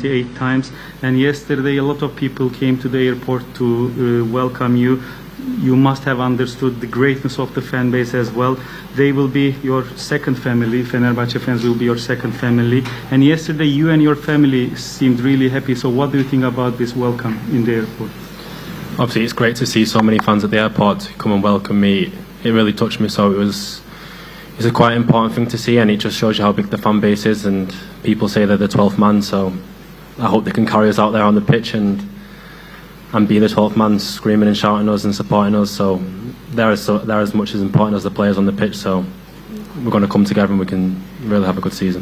28 times. And yesterday, a lot of people came to the airport to welcome you. You must have understood the greatness of the fan base as well. They will be your second family. Fenerbahçe fans will be your second family. And yesterday, you and your family seemed really happy. So, what do you think about this welcome in the airport? Obviously, it's great to see so many fans at the airport come and welcome me. It really touched me. So it's a quite important thing to see, and it just shows you how big the fan base is. And people say they're the 12th man. So I hope they can carry us out there on the pitch and be the 12th man, screaming and shouting us and supporting us. So they're as much as important as the players on the pitch. So we're going to come together and we can really have a good season.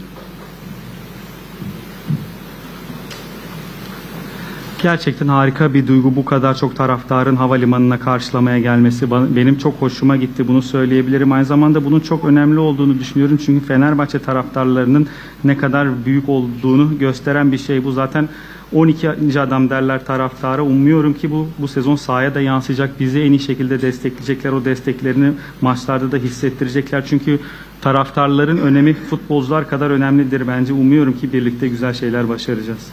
Gerçekten harika bir duygu, bu kadar çok taraftarın havalimanına karşılamaya gelmesi benim çok hoşuma gitti, bunu söyleyebilirim. Aynı zamanda bunun çok önemli olduğunu düşünüyorum çünkü Fenerbahçe taraftarlarının ne kadar büyük olduğunu gösteren bir şey bu. Zaten 12. adam derler taraftara. Umuyorum ki bu sezon sahaya da yansıyacak, bizi en iyi şekilde destekleyecekler, o desteklerini maçlarda da hissettirecekler. Çünkü taraftarların önemi futbolcular kadar önemlidir bence. Umuyorum ki birlikte güzel şeyler başaracağız.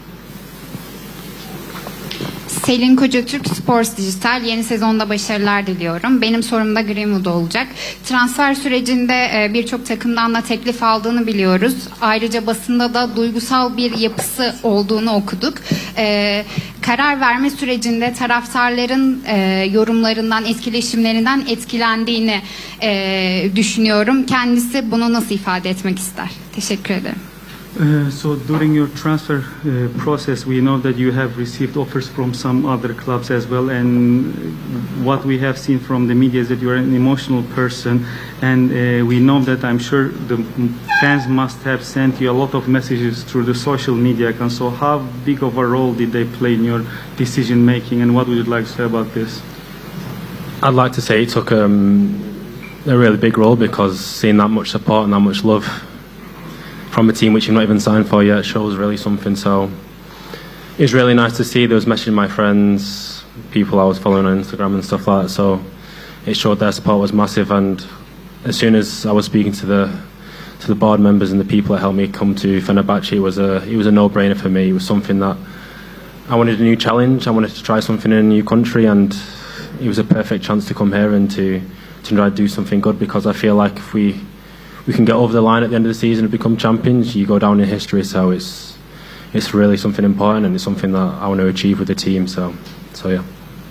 Selin Kocatürk, Sports Dijital. Yeni sezonda başarılar diliyorum. Benim sorum da Greenwood olacak. Transfer sürecinde birçok takımdan da teklif aldığını biliyoruz. Ayrıca basında da duygusal bir yapısı olduğunu okuduk. Karar verme sürecinde taraftarların yorumlarından, etkileşimlerinden etkilendiğini düşünüyorum. Kendisi bunu nasıl ifade etmek ister? Teşekkür ederim. So during your transfer process, we know that you have received offers from some other clubs as well, and what we have seen from the media is that you are an emotional person, and we know that I'm sure the fans must have sent you a lot of messages through the social media accounts. So how big of a role did they play in your decision making, and what would you like to say about this? I'd like to say it took a really big role, because seeing that much support and that much love from a team which you've not even signed for yet shows really something. So it's really nice to see. There was messaging my friends, people I was following on Instagram and stuff like that. So it showed their support was massive. And as soon as I was speaking to the board members and the people that helped me come to Fenerbahçe, it was a no-brainer for me. It was something that I wanted, a new challenge. I wanted to try something in a new country, and it was a perfect chance to come here and to try to do something good, because I feel like if we can get over the line at the end of the season and become champions, you go down in history. So it's really something important, and it's something that I want to achieve with the team. So yeah.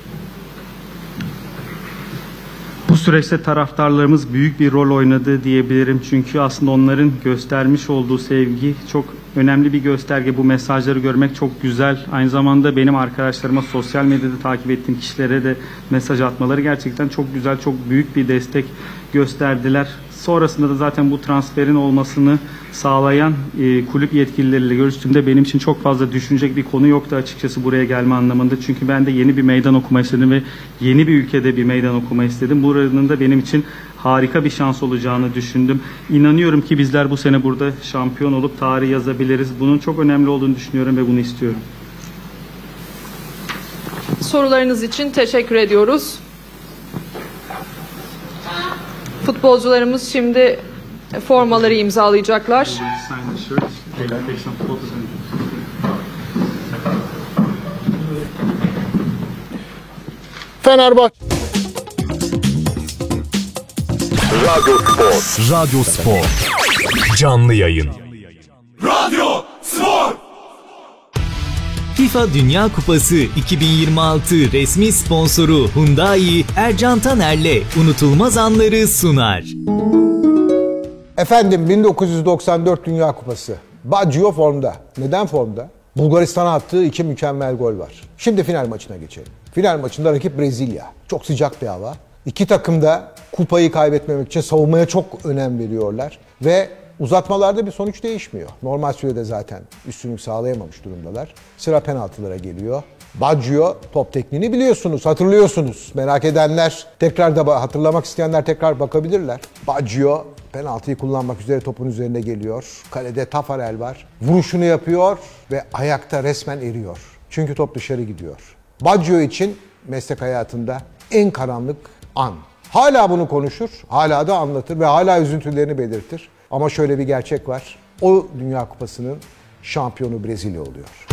Bu süreçte taraftarlarımız büyük bir rol oynadı diyebilirim. Çünkü aslında onların göstermiş olduğu sevgi çok önemli bir gösterge. Bu mesajları görmek çok güzel. Aynı zamanda benim arkadaşlarıma, sosyal medyada takip ettiğim kişilere de mesaj atmaları gerçekten çok güzel, çok büyük bir destek gösterdiler. Sonrasında da zaten bu transferin olmasını sağlayan kulüp yetkilileriyle görüştüğümde benim için çok fazla düşünecek bir konu yoktu açıkçası buraya gelme anlamında. Çünkü ben de yeni bir meydan okuma istedim ve yeni bir ülkede bir meydan okuma istedim. Buranın da benim için harika bir şans olacağını düşündüm. İnanıyorum ki bizler bu sene burada şampiyon olup tarih yazabiliriz. Bunun çok önemli olduğunu düşünüyorum ve bunu istiyorum. Sorularınız için teşekkür ediyoruz. Futbolcularımız şimdi formaları imzalayacaklar. Fenerbahçe Radyo Spor. Radyo Spor. Canlı yayın. Radyo Spor. FIFA Dünya Kupası 2026 resmi sponsoru Hyundai, Ercan Taner'le unutulmaz anları sunar. Efendim 1994 Dünya Kupası. Baggio formda. Neden formda? Bulgaristan'a attığı 2 mükemmel gol var. Şimdi final maçına geçelim. Final maçında rakip Brezilya. Çok sıcak bir hava. İki takım da kupayı kaybetmemek için savunmaya çok önem veriyorlar. Ve uzatmalarda bir sonuç değişmiyor. Normal sürede zaten üstünlük sağlayamamış durumdalar. Sıra penaltılara geliyor. Baggio top tekniğini biliyorsunuz, hatırlıyorsunuz. Merak edenler, tekrar da hatırlamak isteyenler tekrar bakabilirler. Baggio penaltıyı kullanmak üzere topun üzerine geliyor. Kalede Tafarel var. Vuruşunu yapıyor ve ayakta resmen eriyor. Çünkü top dışarı gidiyor. Baggio için meslek hayatında en karanlık an. Hala bunu konuşur, hala da anlatır ve hala üzüntülerini belirtir. Ama şöyle bir gerçek var. O Dünya Kupası'nın şampiyonu Brezilya oluyor.